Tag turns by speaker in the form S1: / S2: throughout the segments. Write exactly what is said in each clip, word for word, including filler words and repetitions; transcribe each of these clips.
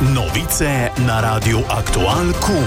S1: Novice na Radiu Aktual Kum.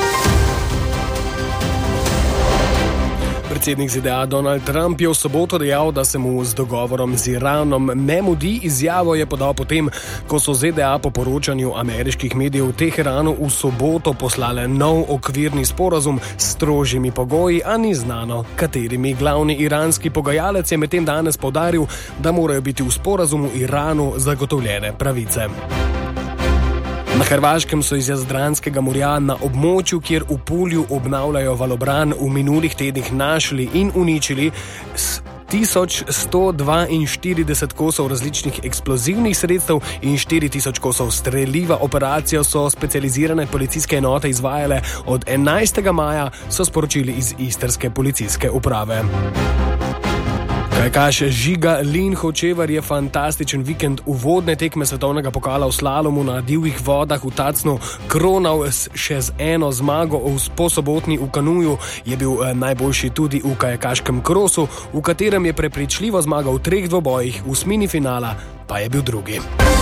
S2: Predsednik Z D A Donald Trump je v soboto dejal, da se mu z dogovorom z Iranom ne mudi. Izjavo je podal potem, ko so Z D A po poročanju ameriških medijev v Teheranu v soboto poslale nov okvirni sporazum s strožjimi pogoji, a ni znano, katerimi. Glavni iranski pogajalec je medtem danes poudaril, da morajo biti v sporazumu Iranu zagotovljene pravice. Na Hrvaškem so iz Jadranskega morja na območju, kjer v Pulju obnavljajo valobran, v minulih tednih našli in uničili tisoč sto dvainštirideset kosov različnih eksplozivnih sredstev in štiri tisoč kosov streliva. Operacijo so specializirane policijske enote izvajale od enajstega maja, so sporočili iz istrske policijske uprave. Kajakaš Žiga Lin Hočevar je fantastičen vikend uvodne tekme svetovnega pokala v slalomu na divjih vodah v Tacnu kronal še z eno zmago. Po sobotni v kanuju je bil najboljši tudi v kajakaškem krosu, v katerem je prepričljivo zmagal v treh dvobojih, v osmini finala pa je bil drugi.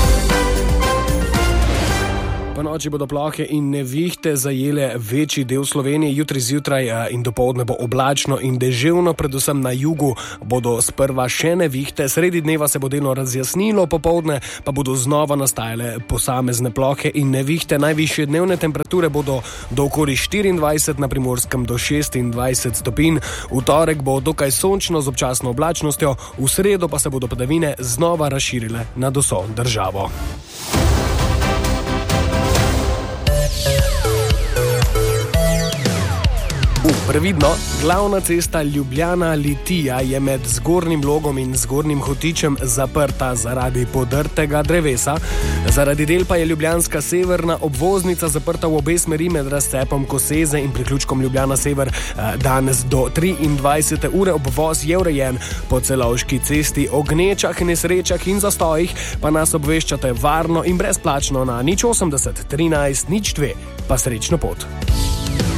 S2: Po noči bodo plohe in nevihte zajele večji del Slovenije. Jutri zjutraj in dopoldne bo oblačno in deževno, predvsem na jugu bodo sprva še nevihte. Sredi dneva se bo delno razjasnilo, popoldne pa bodo znova nastajale posamezne plohe in nevihte. Najvišje dnevne temperature bodo do okoli štiriindvajset, na Primorskem do šestindvajset stopinj. V torek bo dokaj sončno z občasno oblačnostjo, v sredo pa se bodo padavine znova razširile nad vso državo. Previdno, glavna cesta Ljubljana-Litija je med Zgornjim Logom in Zgornjim Hotičem zaprta zaradi podrtega drevesa. Zaradi del pa je ljubljanska severna obvoznica zaprta v obe smeri med razcepom Koseze in priključkom Ljubljana Sever. Danes do triindvajsete ure obvoz je urejen po Celovški cesti. O gnečah, nesrečah in zastojih pa nas obveščate varno in brezplačno na nič osemdeset trinajst nič dve. Pa srečno pot.